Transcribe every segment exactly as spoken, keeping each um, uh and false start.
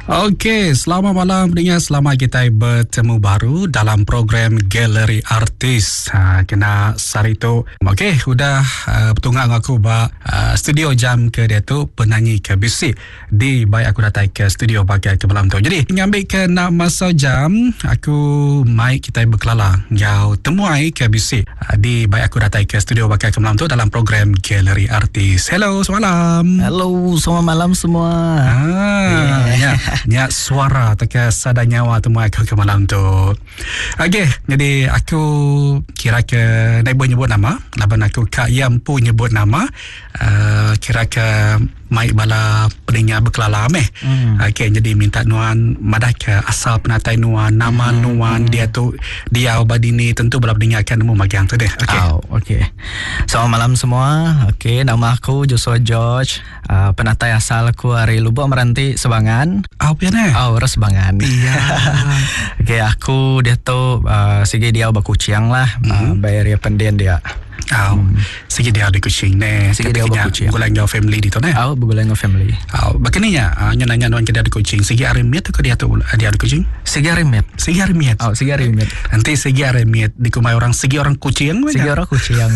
Okey, selamat malam pendengar. Selamat kita bertemu baru dalam program Galeri Artis. Ha, kena sari tu. Okey, sudah uh, bertunggang aku ba uh, studio jam ke dia tu penyanyi ke bisi. Di baik aku datang ke studio bagai ke malam tu. Jadi, ngambil ke nak masa jam, aku mai kita berkelala. Jauh temuai ke bisi. Uh, di baik aku datang ke studio bagai ke malam tu dalam program Galeri Artis. Hello, selamat malam. Hello, selamat malam semua. Ah, yeah. Nya suara teka sada nyawa temu aku ke malam tu. Okey, jadi aku kira ke nak nyebut nama, laban aku Kak Yampu nyebut nama, uh, kira ke mai bala pendengar berkelala meh. Hmm. Okey, jadi minta nuan madah ke asal penatai nuan, nama hmm. nuan dia tu dia obadini tentu bala pendengar akan nemu magiang tu deh. Okey. Oh, okey. Selamat malam semua. Okey, nama aku Joshua George. Uh, penatai asal aku dari Lubuk Meranti, Sebangan. Oh, pian eh? Oh, ras Sebangan. Iya. Okey, aku dia tu uh, sige dia ubah Kuciang lah. Hmm. Uh, bayar dia pendian dia. Oh, hmm. Sige dia ada Kucing ne. Sige dia ada Kucing. Bulan dengan family di tu ne. Oh, bulan dengan family. Oh, begininya, uh, nanya nuan ke dia ada Kucing. Sige arimiat ke dia tu dia ada Kucing? Sige arimiat. Sige arimiat. Oh, sige arimiat. Nanti sige arimiat dikumai orang sige orang Kucing. Sige orang Kucing.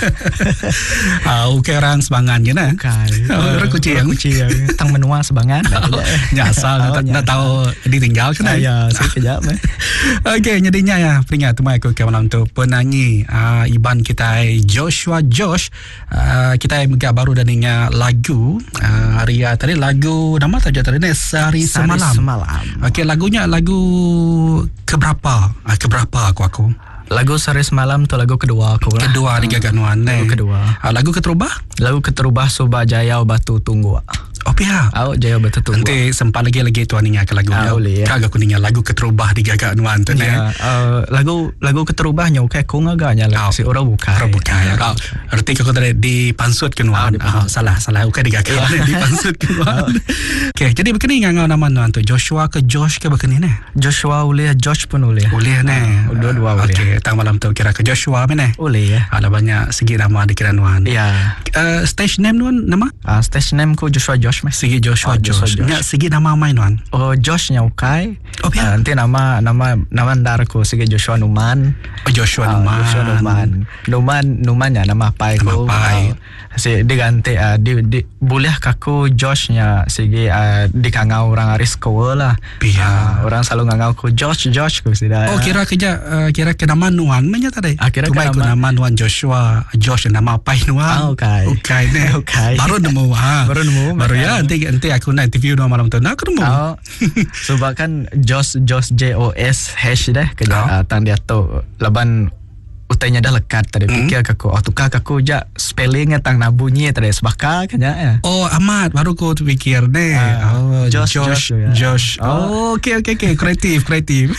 Ah, uh, okay, orang Sebangan je nah. Okay. Oh, orang Kucing. Kucing. Tang menua Sebangan. Oh, nyasal, oh, nak tahu ditinggal kan? Ya, saya kejap. Okey, jadinya ya, peringat temui aku ke malam tu penyanyi uh, Iban kita Joshua Josh. Uh, kita agak baru daninya lagu uh, hari tadi lagu nama tajuk tadi ni Sehari Semalam. Semalam. Okey, lagunya lagu keberapa? Uh, keberapa aku aku? Lagu Sehari Semalam tu lagu kedua aku lah. Kedua di Gaganuan Lagu eh. kedua. Uh, lagu keterubah? Lagu keterubah Subah Jaya Batu Tunggu. Oh pihak. Oh, Jaya Batu Tunggu. Nanti sempat lagi-lagi tuan ingat ke lagunya. Ah, boleh, ya. Kagak aku ingat lagu keterubah di Gaganuan tu ne. Ya, uh, lagu lagu keterubahnya okay kau ngaganya lah. Oh, si orang bukan. Orang bukan ya. Kau erti kau tadi di pansut kenuan. Oh, salah, salah bukan di Gaganuan, di pansut kenuan. Okey, jadi begini ngau nama nuan tu Joshua ke Josh ke begini ne? Joshua boleh, Josh pun boleh. Boleh ne. Uh, dua-dua boleh. Okey, tang malam tu kira ke Joshua ne. Boleh ya. Ada banyak segi nama di Kiranuan. Ya. Uh, stage name nuan nama? Uh, stage name ku Joshua Josh meh. Segi Joshua Oh, Josh. Nya segi nama main nuan. Oh, Joshnya ukai. Oh, uh, nanti nama nama nama ndarku segi Joshua Numan. Oh, Joshua uh, Numan. Joshua Numan. Numan Numannya nama pai nama ku. pai. Uh, si diganti uh, di, di boleh kaku Joshnya segi uh, dikangau orang aris ko lah. Biar. Uh, orang selalu ngangau ku Josh Josh ku sida. Oh, kira kerja uh, kira ke nama nuan menya tadi. Ah, kira ke nama, nama nuan Joshua Josh nama pai nuan. Oh, okay. Okay ne. Okay. Baru nemu ha. Baru nemu. Baru ya nanti nanti aku nak interview nuan malam tu nak aku nemu. Oh. Sebab kan Josh Josh J O S hash deh kerja oh. uh, tang dia tu laban utainya dah lekat tadi mm. fikir aku oh tukar aku je spellingnya tang na bunyi tadi sebaka kan ya. Oh, amat baru aku fikir deh. Uh, oh, Josh Josh Josh. Josh. Oh, oh okey okey okey kreatif kreatif.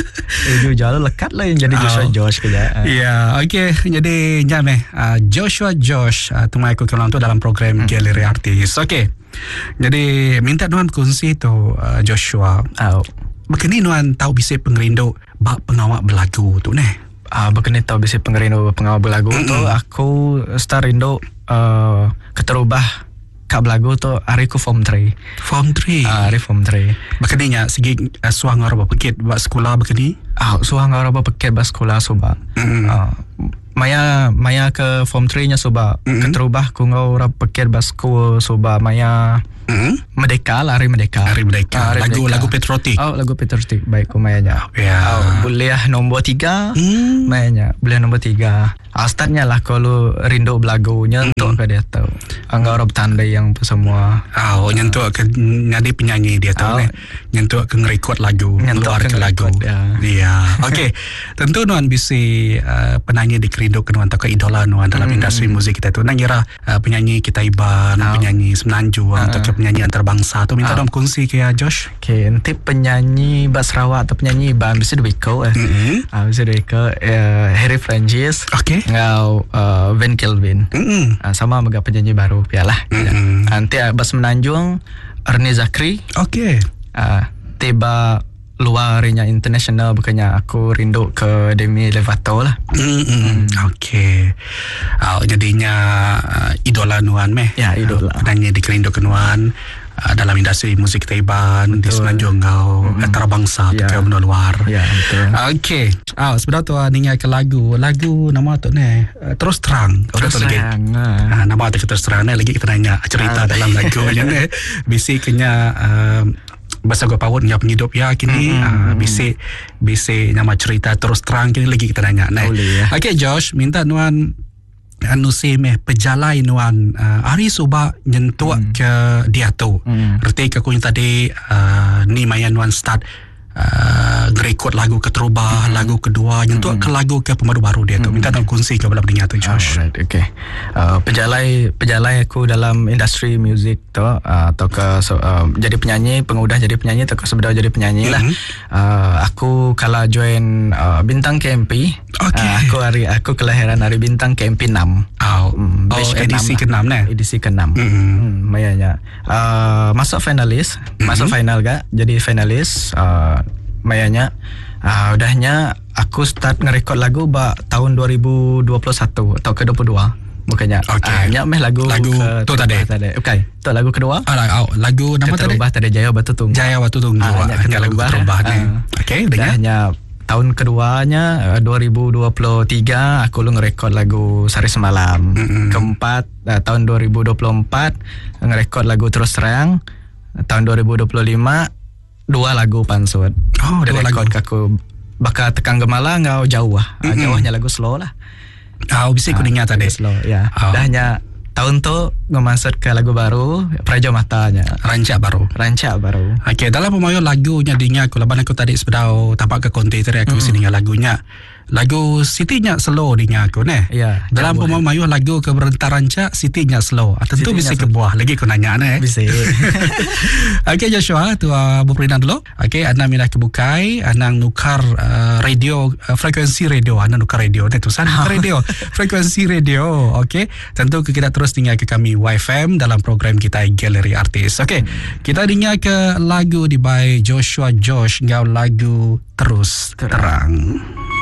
Eh jauh lekat lah yang jadi Joshua oh. Josh kerja. Ya, yeah, okey. Jadi jam eh uh, Joshua Josh uh, temui aku kelang tu dalam program mm. Galeri Artis. Okey. Jadi minta nuan kongsi tu uh, Joshua. Oh. Begini nuan tahu bisa pengerindu bak pengawak berlagu tu ne. Ah, uh, begini tahu bisa pengerindu pengawak berlagu mm-hmm. tu aku start rindu uh, keterubah kak berlagu tu hari ku form three. Form three. Ah, uh, hari form three. Begininya segi uh, suang orang berpikir bak sekolah begini. Ah, uh, suang orang berpikir bak sekolah soba. Mm-hmm. Uh, Maya Maya ke form three nya soba mm-hmm. keterubah ku ngau ora pikir bas school soba Maya mm-hmm. Merdeka lah hari Merdeka. Hari Merdeka. Ah, lagu Merdeka. Lagu Patriotik. Oh, lagu Patriotik baik ku mayanya. Oh, ya. Oh, boleh nombor tiga. Mm. Mayanya boleh nombor tiga. Ah, startnya lah kalau rindu belagunya mm-hmm. untuk ke dia tahu. Angga orang bertandai yang semua. Oh, nyentuh ke ngadi penyanyi dia tahu oh. ne. Nyentuh ke ngerekod lagu, keluar ke lagu. Ya. Yeah. Okey. Tentu nuan bisi uh, penyanyi di rindu ke nuan ke idola nuan dalam mm. industri muzik kita tu. Nang kira uh, penyanyi kita Iban, oh. penyanyi Semenanjung uh. atau ke penyanyi antarabangsa tu minta oh. dong kongsi ke ya Josh. Okey, nanti penyanyi Bas Sarawak atau penyanyi Iban bisa duiko eh. Mm-hmm. Ah, bisa duiko uh, Harry Francis. Okey. Ngau uh, Van Kelvin. Mm-hmm. Uh, sama mega penyanyi baru pialah. Mm-hmm. Nanti uh, Bas Menanjung Ernie Zakri. Okey. Uh, tiba luarnya international bukannya aku rindu ke Demi Lovato lah. Mm-hmm. Okey. Uh, jadinya uh, idola nuan meh. Ya, idola. Uh, penyanyi di kerindu ke nuan. uh, dalam industri musik Taiban di Semenanjung kau mm-hmm. antarabangsa yeah. ke benua luar. Ya, yeah, betul. Okey. Ah, sebenarnya tu ningai ke lagu, lagu nama tu ni uh, Terus Terang. Terus Terang. Ah, nama tu Terus Terang ni lagi kita nanya cerita ah. dalam lagu yang ni bisiknya uh, bahasa gua pawut dengan penghidup ya kini mm-hmm. uh, bisik bisik nama cerita Terus Terang kini lagi kita nanya. Nah. Ya. Okey Josh, minta nuan anu semeh pejalai nuan uh, hari suba nyentuak mm. ke dia tu. Mm. Reti aku yang tadi uh, ni mayan nuan start Uh, ngerekod lagu keterubah, mm-hmm. lagu kedua nyentuh mm-hmm. ke lagu ke pemadu baru dia tu. Mm-hmm. Minta nak kongsi ke belah pendengar tu Josh. Alright, okay. Uh, pejalai pejalai aku dalam industri muzik tu uh, atau ke so, uh, jadi penyanyi, pengudah jadi penyanyi atau ke sebenarnya jadi penyanyi mm-hmm. lah. Uh, aku kala join uh, Bintang K M P. Okay. Uh, aku hari aku kelahiran hari Bintang K M P enam. Oh, um, oh edisi ke enam lah. Edisi ke enam. Mm-hmm. Hmm, mayanya. Uh, masuk finalis, mm-hmm. masuk final gak? Jadi finalis. Uh, Mayanya uh, udahnya aku start ngerekod lagu ba tahun dua ribu dua puluh satu atau ke dua puluh dua bukannya. Okay. Uh, meh lagu lagu tu tadi. tadi. Okey, tu lagu kedua. Ah, oh, lagu nama tadi. Terubah tadi Jaya Batu Tunggu. Jaya Batu Tunggu. Ah, hanya lagu terubah ni. Uh, Okey, udahnya tahun keduanya uh, dua ribu dua puluh tiga aku lu ngerekod lagu Sari Semalam. Mm-hmm. Keempat uh, tahun dua ribu dua puluh empat ngerekod lagu Terus Terang. Tahun dua ribu dua puluh lima dua lagu Pansut. Oh, dua lagu aku bakal tekan gemala ngau jauh lah. Mm-hmm. Jauhnya lagu slow lah. Ah, oh, bisa aku dengar tadi. Slow, ya. Oh. Dahnya tahun tu ngemasuk ke lagu baru Praja Matanya. Rancak baru. Rancak baru. Okey, dalam pemayo lagunya dinga aku laban aku tadi sebedau tampak ke konten tadi aku mm-hmm. sini lagunya. Lagu Sitinya slow dinga aku ne. Ya. Dalam pemayo lagu ke Berentar Rancak Sitinya slow. Ah, tentu bisa ke buah lagi aku nanya ne. Bisa. Okey Joshua, tu uh, berperinan dulu. Okey, anda minah kebukai, anda nukar uh, radio uh, frekuensi radio, anda nukar radio ne tu sana radio. Frekuensi radio. Okey. Tentu kita terus dengar ke kami Y F M dalam program kita Galeri Artis. Okey. Hmm. Kita dengar ke lagu di by Joshua Josh ngau lagu Terus Terang.